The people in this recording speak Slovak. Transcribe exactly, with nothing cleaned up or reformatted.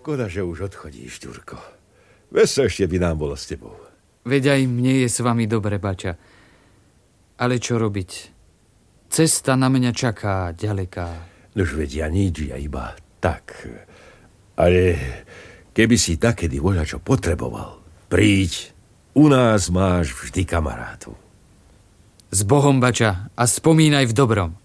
Škoda, že už odchodíš, Ďurko. Veso ešte by nám bolo s tebou. Veď aj mne je s vami dobre, bača. Ale čo robiť? Cesta na mňa čaká ďaleká. Nož veď ja nič, ja iba tak. Ale keby si takedy voľačo potreboval, príď, u nás máš vždy kamarátu. S Bohom, bača, a spomínaj v dobrom.